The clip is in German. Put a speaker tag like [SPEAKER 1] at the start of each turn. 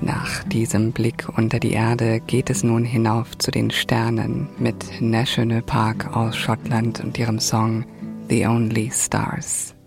[SPEAKER 1] Nach diesem Blick unter die Erde geht es nun hinauf zu den Sternen mit National Park aus Schottland und ihrem Song The Only Stars.